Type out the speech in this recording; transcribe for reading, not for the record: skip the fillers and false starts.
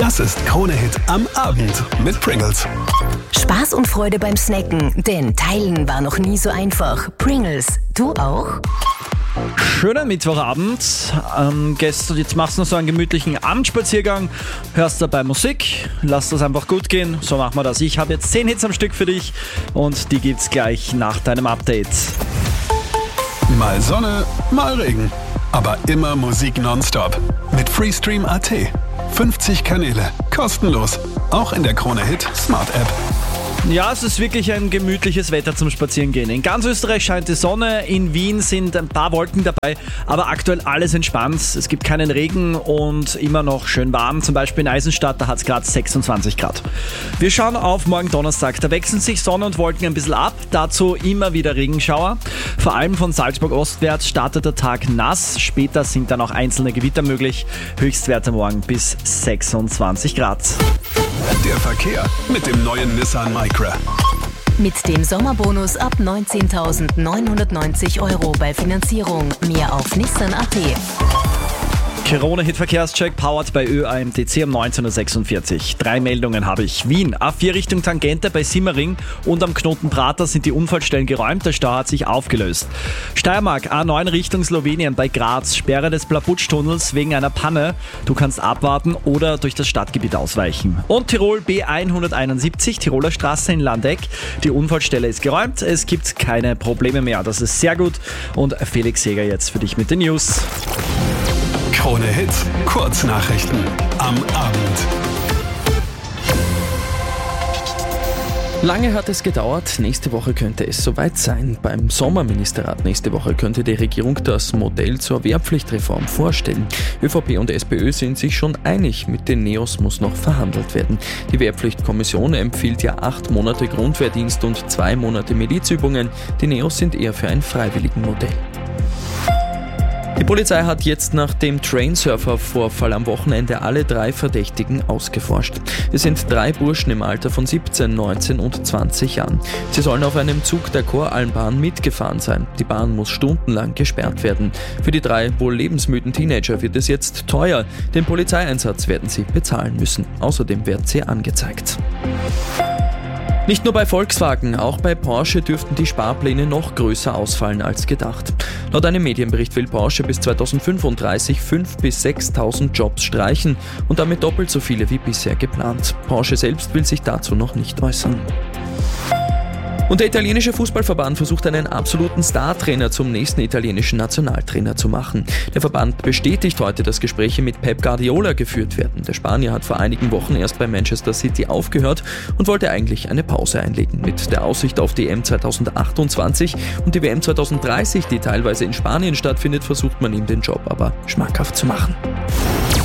Das ist Krone-Hit am Abend mit Pringles. Spaß und Freude beim Snacken, denn teilen war noch nie so einfach. Pringles, du auch? Schönen Mittwochabend. Jetzt machst du noch so einen gemütlichen Abendspaziergang, hörst dabei Musik, lass das einfach gut gehen. So machen wir das. Ich habe jetzt 10 Hits am Stück für dich und die gibt's gleich nach deinem Update. Mal Sonne, mal Regen. Aber immer Musik nonstop. Mit Freestream.at. 50 Kanäle. Kostenlos. Auch in der Krone-Hit Smart App. Ja, es ist wirklich ein gemütliches Wetter zum Spazierengehen. In ganz Österreich scheint die Sonne, in Wien sind ein paar Wolken dabei, aber aktuell alles entspannt. Es gibt keinen Regen und immer noch schön warm. Zum Beispiel in Eisenstadt, da hat es gerade 26 Grad. Wir schauen auf morgen Donnerstag. Da wechseln sich Sonne und Wolken ein bisschen ab. Dazu immer wieder Regenschauer. Vor allem von Salzburg ostwärts startet der Tag nass. Später sind dann auch einzelne Gewitter möglich. Höchstwerte morgen bis 26 Grad. Der Verkehr mit dem neuen Nissan Micra. Mit dem Sommerbonus ab 19.990 € bei Finanzierung. Mehr auf Nissan.at. Krone-Hit Verkehrscheck powered bei ÖAMTC um 19.46 Uhr. 3 Meldungen habe ich. Wien, A4 Richtung Tangente bei Simmering und am Knoten Prater sind die Unfallstellen geräumt, der Stau hat sich aufgelöst. Steiermark, A9 Richtung Slowenien bei Graz, Sperre des Blabutsch-Tunnels wegen einer Panne. Du kannst abwarten oder durch das Stadtgebiet ausweichen. Und Tirol B171, Tiroler Straße in Landeck. Die Unfallstelle ist geräumt, es gibt keine Probleme mehr. Das ist sehr gut. Und Felix Seger jetzt für dich mit den News. Krone-Hit Kurznachrichten am Abend. Lange hat es gedauert, nächste Woche könnte es soweit sein. Beim Sommerministerrat nächste Woche könnte die Regierung das Modell zur Wehrpflichtreform vorstellen. ÖVP und SPÖ sind sich schon einig, mit den NEOS muss noch verhandelt werden. Die Wehrpflichtkommission empfiehlt ja 8 Monate Grundwehrdienst und 2 Monate Milizübungen. Die NEOS sind eher für ein freiwilligen Modell. Die Polizei hat jetzt nach dem Trainsurfer-Vorfall am Wochenende alle 3 Verdächtigen ausgeforscht. Es sind 3 Burschen im Alter von 17, 19 und 20 Jahren. Sie sollen auf einem Zug der Koralmbahn mitgefahren sein. Die Bahn muss stundenlang gesperrt werden. Für die 3 wohl lebensmüden Teenager wird es jetzt teuer. Den Polizeieinsatz werden sie bezahlen müssen. Außerdem werden sie angezeigt. Nicht nur bei Volkswagen, auch bei Porsche dürften die Sparpläne noch größer ausfallen als gedacht. Laut einem Medienbericht will Porsche bis 2035 5.000 bis 6.000 Jobs streichen und damit doppelt so viele wie bisher geplant. Porsche selbst will sich dazu noch nicht äußern. Und der italienische Fußballverband versucht einen absoluten Startrainer zum nächsten italienischen Nationaltrainer zu machen. Der Verband bestätigt heute, dass Gespräche mit Pep Guardiola geführt werden. Der Spanier hat vor einigen Wochen erst bei Manchester City aufgehört und wollte eigentlich eine Pause einlegen. Mit der Aussicht auf die EM 2028 und die WM 2030, die teilweise in Spanien stattfindet, versucht man ihm den Job aber schmackhaft zu machen.